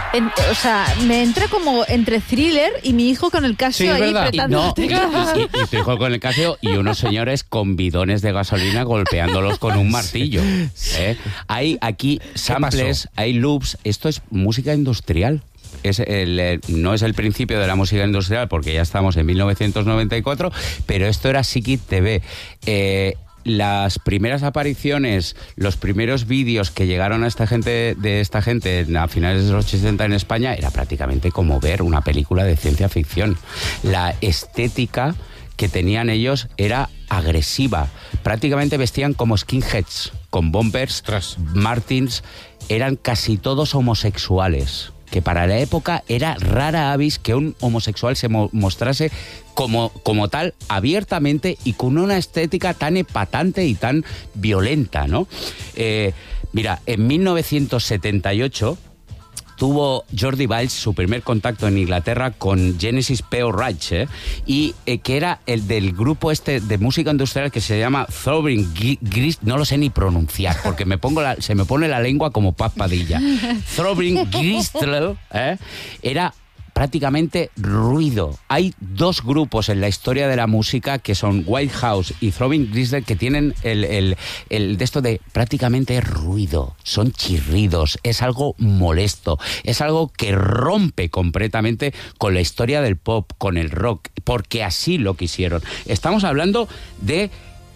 O sea, me entra como entre thriller y mi hijo con el Casio ahí apretando. Y tu hijo con el Casio y unos señores con bidones de gasolina golpeándolos con un martillo. Hay aquí samples, hay loops. Esto es música industrial. No es el principio de la música industrial porque ya estamos en 1994, pero esto era Psiquic TV. Las primeras apariciones, los primeros vídeos que llegaron a esta gente a finales de los 80 en España era prácticamente como ver una película de ciencia ficción. La estética que tenían ellos era agresiva. Prácticamente vestían como skinheads, con bombers, Martins, eran casi todos homosexuales. Que para la época era rara avis que un homosexual se mostrase como tal, abiertamente y con una estética tan epatante y tan violenta, ¿no? Mira, en 1978 tuvo Jordi Valls su primer contacto en Inglaterra con Genesis P.O. Wright, y que era el del grupo de música industrial que se llama Throbbing Gristle, no lo sé ni pronunciar porque se me pone la lengua como Paz Padilla. Throbbing Gristle, era prácticamente ruido. Hay dos grupos en la historia de la música que son White House y Throbbing Gristle que tienen el de esto de prácticamente ruido. Son chirridos, es algo molesto, es algo que rompe completamente con la historia del pop, con el rock, porque así lo quisieron. Estamos hablando de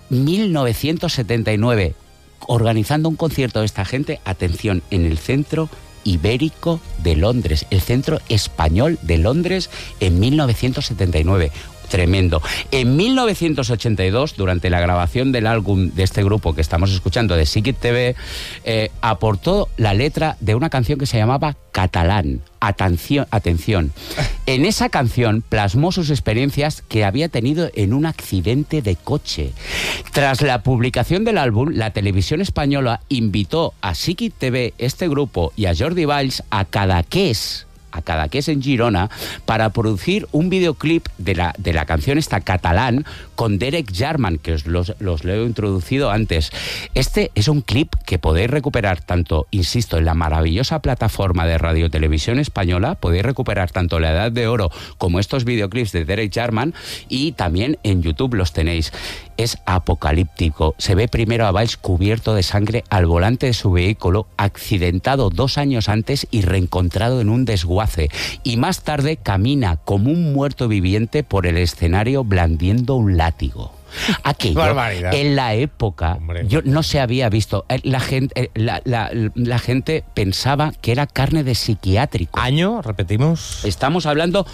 1979, organizando un concierto de esta gente, atención, en el Centro Ibérico de Londres, el Centro Español de Londres en 1979. Tremendo. En 1982, durante la grabación del álbum de este grupo que estamos escuchando, de Psiquic TV, aportó la letra de una canción que se llamaba Catalán. Atención. En esa canción plasmó sus experiencias que había tenido en un accidente de coche. Tras la publicación del álbum, la televisión española invitó a Psiquic TV, este grupo, y a Jordi Valls a Cadaqués en Girona para producir un videoclip de la canción esta Catalán con Derek Jarman, que os los he introducido antes. Este es un clip que podéis recuperar tanto, insisto, en la maravillosa plataforma de Radio Televisión Española, podéis recuperar tanto La Edad de Oro como estos videoclips de Derek Jarman, y también en YouTube los tenéis. Es apocalíptico. Se ve primero a Valls cubierto de sangre al volante de su vehículo, accidentado 2 años antes y reencontrado en un desguace. Y más tarde camina como un muerto viviente por el escenario blandiendo un látigo. Aquello, en la época, yo no se había visto. La gente pensaba que era carne de psiquiátrico. ¿Año? Repetimos. Estamos hablando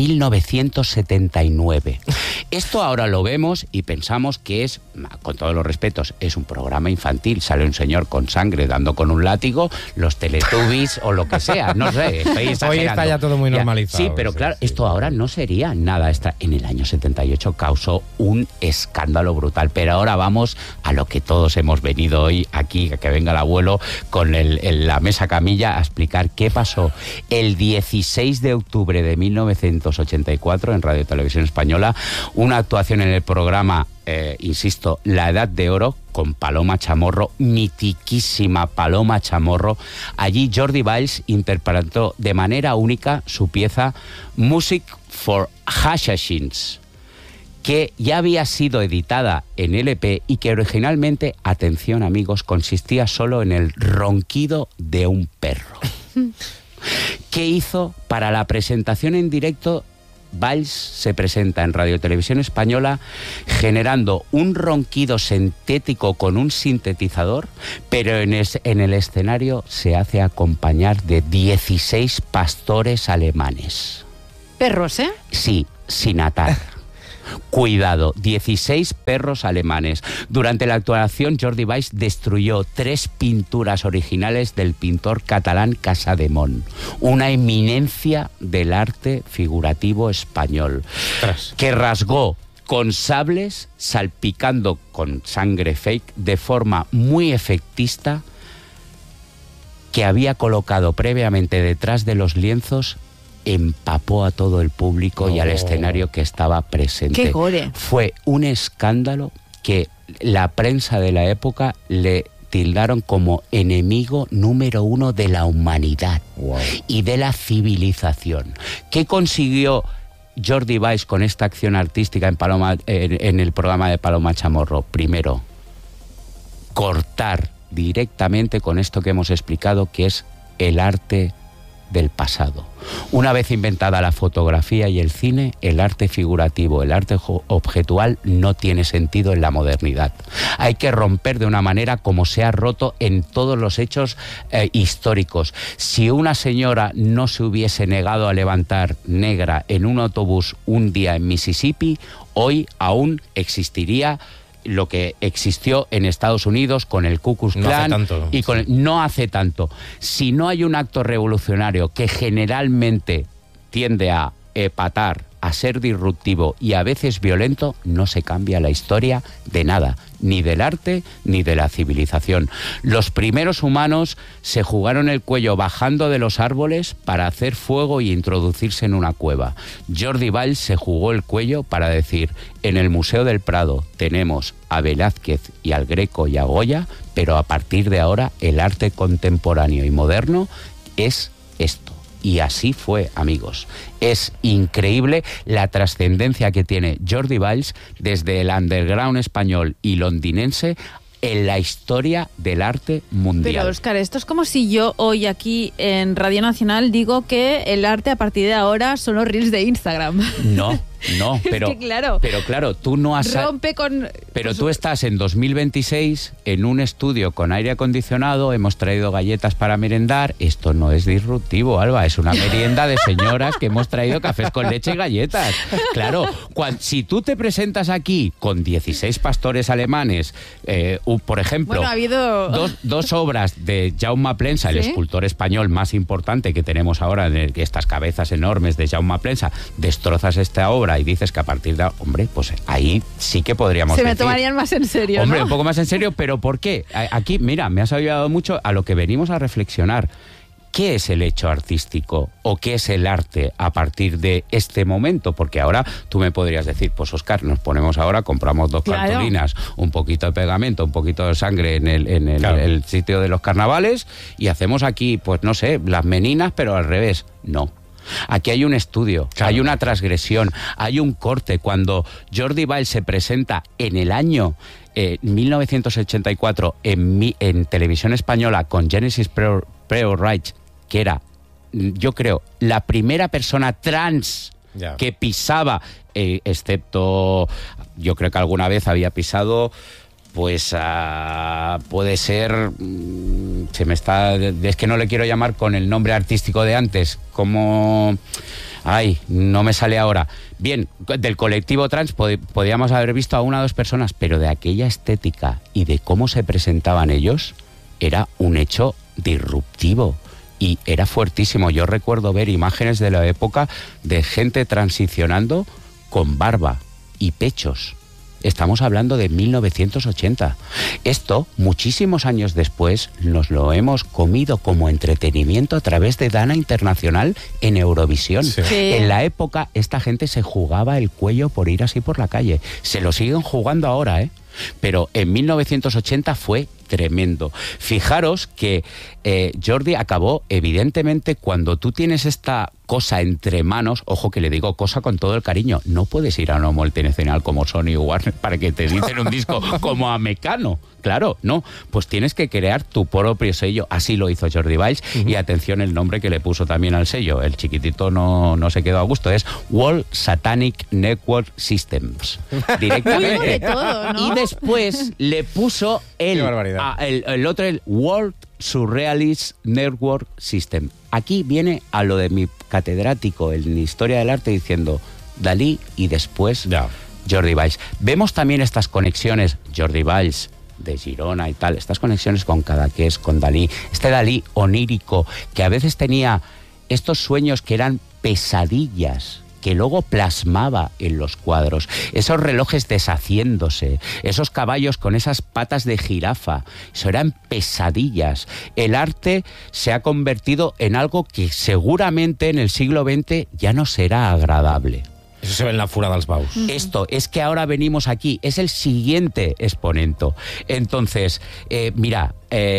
1979. Esto ahora lo vemos y pensamos que es, con todos los respetos, es un programa infantil. Sale un señor con sangre dando con un látigo, los Teletubbies o lo que sea. No sé, estoy exagerando. Hoy está ya todo muy normalizado. Sí, pero claro, esto ahora no sería nada. En el año 78 causó un escándalo brutal, pero ahora vamos a lo que todos hemos venido hoy aquí, que venga el abuelo con la mesa camilla a explicar qué pasó el 16 de octubre de 1984 en Radio Televisión Española, una actuación en el programa, insisto, La Edad de Oro, con Paloma Chamorro, mitiquísima Paloma Chamorro. Allí Jordi Valls interpretó de manera única su pieza Music for Hashashins, que ya había sido editada en LP y que originalmente, atención amigos, consistía solo en el ronquido de un perro. ¿Qué hizo? Para la presentación en directo, Valls se presenta en Radio Televisión Española generando un ronquido sintético con un sintetizador, pero en el escenario se hace acompañar de 16 pastores alemanes. ¿Perros, eh? Sí, sin atar. Cuidado, 16 perros alemanes. Durante la actuación, Jordi Valls destruyó 3 pinturas originales del pintor catalán Casademont, una eminencia del arte figurativo español, que rasgó con sables, salpicando con sangre fake, de forma muy efectista, que había colocado previamente detrás de los lienzos. Empapó a todo el público y al escenario que estaba presente. ¡Qué gore! Fue un escándalo que la prensa de la época le tildaron como enemigo número 1 de la humanidad y de la civilización. ¿Qué consiguió Jordi Valls con esta acción artística en el programa de Paloma Chamorro? Primero, cortar directamente con esto que hemos explicado, que es el arte del pasado. Una vez inventada la fotografía y el cine, el arte figurativo, el arte objetual no tiene sentido en la modernidad. Hay que romper de una manera como se ha roto en todos los hechos históricos. Si una señora no se hubiese negado a levantar negra en un autobús un día en Mississippi, hoy aún existiría lo que existió en Estados Unidos con el Ku Klux Klan no hace tanto. Si no hay un acto revolucionario que generalmente tiende a epatar, a ser disruptivo y a veces violento, no se cambia la historia de nada, ni del arte ni de la civilización. Los primeros humanos se jugaron el cuello bajando de los árboles para hacer fuego y introducirse en una cueva. Jordi Valls se jugó el cuello para decir: en el Museo del Prado tenemos a Velázquez y al Greco y a Goya, pero a partir de ahora el arte contemporáneo y moderno es esto. Y así fue, amigos. Es increíble la trascendencia que tiene Jordi Valls desde el underground español y londinense en la historia del arte mundial. Pero, Óscar, esto es como si yo hoy aquí en Radio Nacional digo que el arte a partir de ahora son los reels de Instagram. No, pero, es que claro, pero claro, tú no has... Rompe con... Pero tú estás en 2026 en un estudio con aire acondicionado, hemos traído galletas para merendar. Esto no es disruptivo, Alba, es una merienda de señoras que hemos traído cafés con leche y galletas. Claro, si tú te presentas aquí con 16 pastores alemanes, por ejemplo, bueno, ha habido... dos obras de Jaume Plensa, el escultor español más importante que tenemos ahora, estas cabezas enormes de Jaume Plensa, destrozas esta obra y dices que a partir de... Hombre, pues ahí sí que podríamos decir... Se me tomarían más en serio, hombre, ¿no? Un poco más en serio, pero ¿por qué? Aquí, mira, me has ayudado mucho a lo que venimos a reflexionar. ¿Qué es el hecho artístico o qué es el arte a partir de este momento? Porque ahora tú me podrías decir, pues Óscar, nos ponemos ahora, compramos 2 cartulinas, un poquito de pegamento, un poquito de sangre en el sitio de los carnavales y hacemos aquí, pues no sé, las meninas, pero al revés. No. Aquí hay un estudio, hay una transgresión, hay un corte. Cuando Jordi Valls se presenta en el año 1984 en televisión española con Genesis Pre-Reich, que era, yo creo, la primera persona trans que pisaba, excepto, yo creo que alguna vez había pisado... Pues puede ser, es que no le quiero llamar con el nombre artístico de antes, como, no me sale ahora. Bien, del colectivo trans podíamos haber visto a 1 o 2 personas, pero de aquella estética y de cómo se presentaban ellos, era un hecho disruptivo. Y era fuertísimo. Yo recuerdo ver imágenes de la época de gente transicionando con barba y pechos. Estamos hablando de 1980. Esto, muchísimos años después, nos lo hemos comido como entretenimiento a través de Dana Internacional en Eurovisión. Sí. En la época, esta gente se jugaba el cuello por ir así por la calle. Se lo siguen jugando ahora, ¿eh? Pero en 1980 fue tremendo. Fijaros que Jordi acabó, evidentemente, cuando tú tienes esta cosa entre manos, ojo que le digo cosa con todo el cariño, no puedes ir a una multinacional como Sony o Warner para que te editen un disco como a Mecano. Claro, no, pues tienes que crear tu propio sello. Así lo hizo Jordi Valls. Y atención el nombre que le puso también al sello, el chiquitito no se quedó a gusto, es World Satanic Network Systems. Directamente. Muy de todo, ¿no? Y después le puso el otro, el World Surrealist Network System. Aquí viene a lo de mi catedrático en Historia del Arte diciendo Dalí y después Jordi Valls. Vemos también estas conexiones, Jordi Valls de Girona y tal, estas conexiones con Cadaqués, con Dalí, este Dalí onírico que a veces tenía estos sueños que eran pesadillas que luego plasmaba en los cuadros, esos relojes deshaciéndose, esos caballos con esas patas de jirafa, eso eran pesadillas. El arte se ha convertido en algo que seguramente en el siglo XX ya no será agradable. Eso se ve en la Fura dels Baus. Esto es que ahora venimos aquí, es el siguiente exponente. Entonces, mira,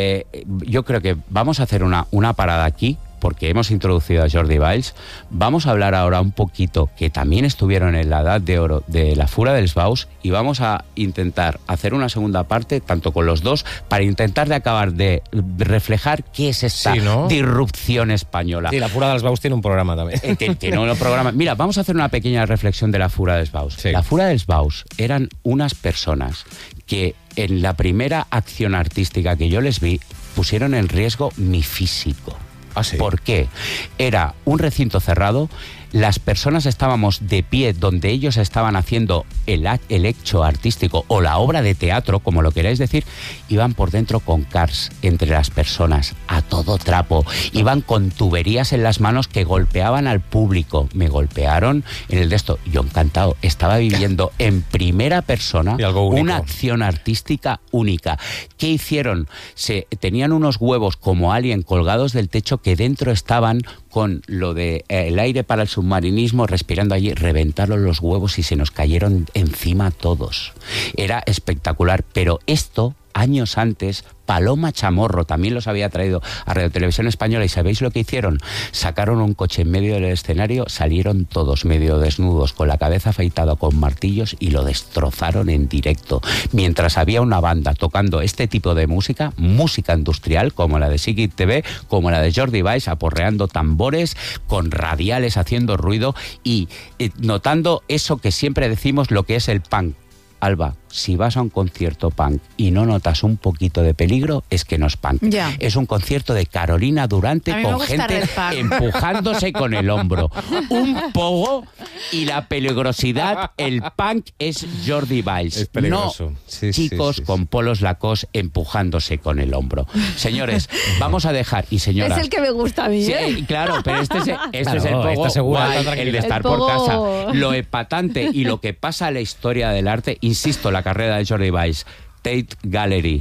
yo creo que vamos a hacer una parada aquí, porque hemos introducido a Jordi Valls. Vamos a hablar ahora un poquito, que también estuvieron en la Edad de Oro de la Fura dels Baus, y vamos a intentar hacer una segunda parte, tanto con los dos, para intentar de acabar de reflejar qué es esta disrupción española. Sí, la Fura dels Baus tiene un programa también. Tiene un programa. Mira, vamos a hacer una pequeña reflexión de la Fura dels Baus. Sí. La Fura dels Baus eran unas personas que en la primera acción artística que yo les vi, pusieron en riesgo mi físico. ¿Ah, sí? ¿Por qué? Era un recinto cerrado, las personas estábamos de pie donde ellos estaban haciendo el hecho artístico o la obra de teatro, como lo queráis decir, iban por dentro con cars entre las personas, a todo trapo, iban con tuberías en las manos que golpeaban al público. Me golpearon en el de esto. Yo encantado, estaba viviendo en primera persona una acción artística única. ¿Qué hicieron? Tenían unos huevos como alien colgados del techo que dentro estaban con lo de el aire para el submarinismo, respirando allí, reventaron los huevos y se nos cayeron encima todos. Era espectacular, pero esto, años antes, Paloma Chamorro también los había traído a Radio Televisión Española, y ¿sabéis lo que hicieron? Sacaron un coche en medio del escenario, salieron todos medio desnudos, con la cabeza afeitada con martillos, y lo destrozaron en directo, mientras había una banda tocando este tipo de música industrial, como la de Sigit TV, como la de Jordi Valls, aporreando tambores, con radiales haciendo ruido, y notando eso que siempre decimos, lo que es el punk. Alba, si vas a un concierto punk y no notas un poquito de peligro, es que no es punk. Ya. Es un concierto de Carolina Durante con gente empujándose con el hombro. Un pogo, y la peligrosidad, el punk es Jordi Valls. Es peligroso. No chicos con polos Lacoste empujándose con el hombro. Señores, vamos a dejar, y señoras... Es el que me gusta a mí, ¿eh? Sí, claro, pero este es el pogo guay, el de estar por casa. Lo epatante y lo que pasa en la historia del arte, insisto, la carrera de Jordi Valls, Tate Gallery,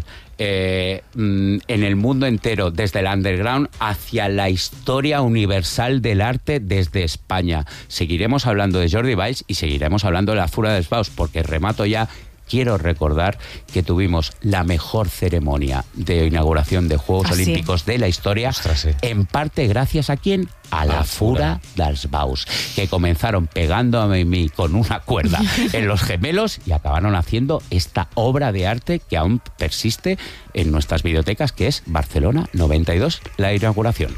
en el mundo entero, desde el underground hacia la historia universal del arte desde España. Seguiremos hablando de Jordi Valls y seguiremos hablando de la Fura dels Baus, porque remato ya. Quiero recordar que tuvimos la mejor ceremonia de inauguración de Juegos Olímpicos de la historia. Ostras, sí. En parte gracias a ¿quién? A la Fura dels Baus, que comenzaron pegándome a mí con una cuerda en los gemelos y acabaron haciendo esta obra de arte que aún persiste en nuestras bibliotecas, que es Barcelona 92, la inauguración.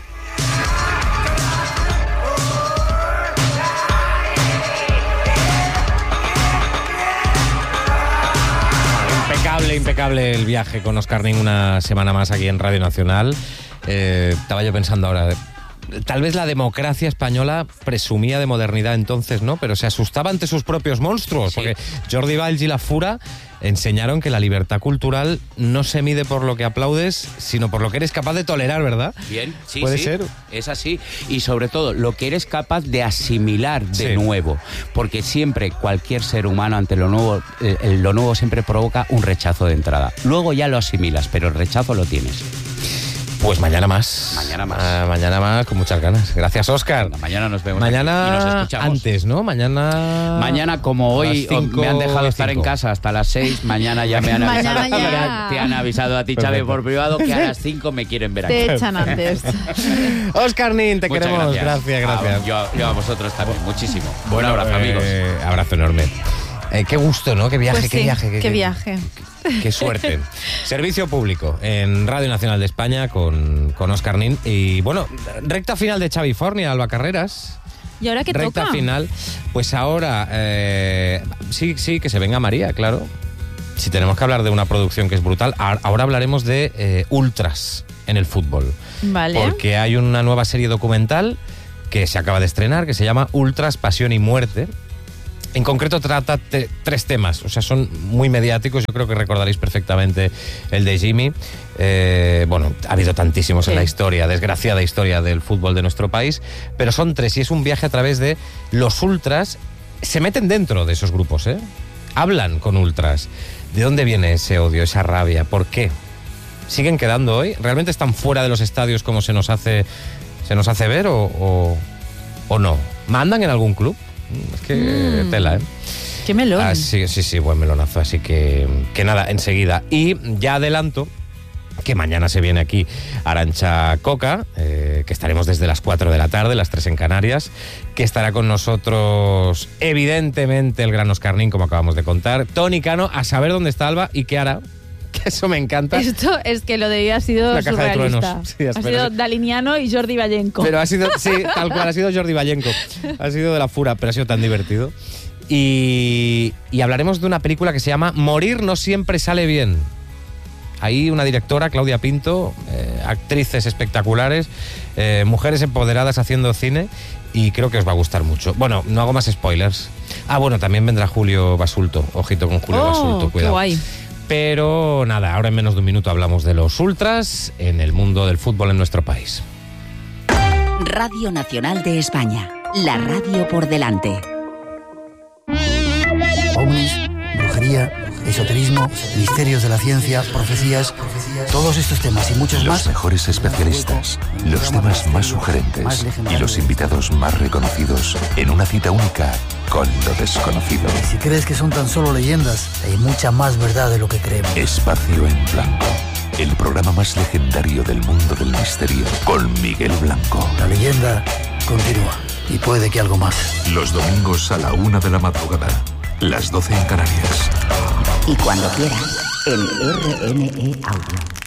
Impecable el viaje con Óscar Nin, una semana más aquí en Radio Nacional. Estaba yo pensando ahora, tal vez la democracia española presumía de modernidad entonces, ¿no? Pero se asustaba ante sus propios monstruos, sí. Porque Jordi Valls y la Fura enseñaron que la libertad cultural no se mide por lo que aplaudes, sino por lo que eres capaz de tolerar, ¿verdad? Bien, sí, ¿Puede sí, ser? es así. Y sobre todo, lo que eres capaz de asimilar de nuevo. Porque siempre, cualquier ser humano ante lo nuevo siempre provoca un rechazo de entrada. Luego ya lo asimilas, pero el rechazo lo tienes. Pues mañana más. Mañana más, con muchas ganas. Gracias, Óscar. Venga, mañana nos vemos mañana aquí y nos escuchamos. Antes, ¿no? Mañana como hoy 5, me han dejado estar en casa hasta las 6, mañana ya me han avisado. Te han avisado a ti, Xavi, por privado, que a las 5 me quieren ver aquí. Te echan antes. Óscar Nin, te Muchas queremos. Gracias. Yo a vosotros también, muchísimo. Un abrazo, amigos. Abrazo enorme. Qué gusto, ¿no? Qué viaje, pues sí, qué viaje. Qué suerte. Servicio público en Radio Nacional de España con Óscar Nin. Y bueno, recta final de Xavifornia, Alba Carreras. ¿Y ahora qué recta toca? Final. Pues ahora, sí, que se venga María, claro. Si tenemos que hablar de una producción que es brutal, ahora hablaremos de ultras en el fútbol. Vale. Porque hay una nueva serie documental que se acaba de estrenar, que se llama Ultras, Pasión y Muerte. En concreto trata 3 temas, o sea, son muy mediáticos. Yo creo que recordaréis perfectamente el de Jimmy. Bueno, ha habido tantísimos en la historia, desgraciada historia del fútbol de nuestro país, pero son 3 y es un viaje a través de los ultras. Se meten dentro de esos grupos, hablan con ultras. ¿De dónde viene ese odio, esa rabia? ¿Por qué? ¿Siguen quedando hoy? ¿Realmente están fuera de los estadios como se nos hace ver o no? ¿Mandan en algún club? Es que tela, ¿eh? ¡Qué melón! Sí, buen melonazo. Así que nada, enseguida. Y ya adelanto que mañana se viene aquí Arantxa Coca, que estaremos desde las 4 de la tarde, las 3 en Canarias, que estará con nosotros, evidentemente, el gran Oscar Nin, como acabamos de contar, Toni Cano, a saber dónde está Alba y qué hará. Que eso me encanta. Esto es que lo de hoy ha sido Una caja de surrealista. truenos. Sí, ha espera. sido Daliniano y Jordi Vallenco. Pero ha sido, sí, tal cual, ha sido Jordi Vallenco. Ha sido de la fura, pero ha sido tan divertido. Y hablaremos de una película que se llama Morir no siempre sale bien. Ahí una directora, Claudia Pinto, actrices espectaculares, mujeres empoderadas haciendo cine, y creo que os va a gustar mucho. Bueno, no hago más spoilers. Bueno, también vendrá Julio Basulto. Ojito con Julio Basulto, cuidado. ¡Qué guay! Pero nada, ahora en menos de un minuto hablamos de los ultras en el mundo del fútbol en nuestro país. Radio Nacional de España, la radio por delante. Ovnis, brujería, esoterismo, misterios de la ciencia, profecías, todos estos temas y muchos más. Los mejores especialistas, los temas más sugerentes y los invitados más reconocidos en una cita única con lo desconocido. Si crees que son tan solo leyendas, hay mucha más verdad de lo que creemos. Espacio en Blanco, el programa más legendario del mundo del misterio, con Miguel Blanco. La leyenda continúa y puede que algo más. Los domingos a la 1 de la madrugada, las 12 en Canarias. Y cuando quieras, en RNE Audio.